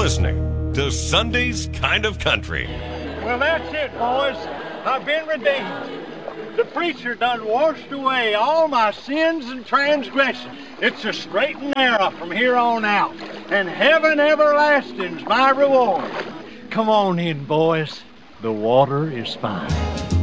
listening to Sunday's Kind of Country. Well, that's it, boys. I've been redeemed. The preacher done washed away all my sins and transgressions. It's a straight and narrow from here on out. And heaven everlasting's my reward. Come on in, boys. The water is fine.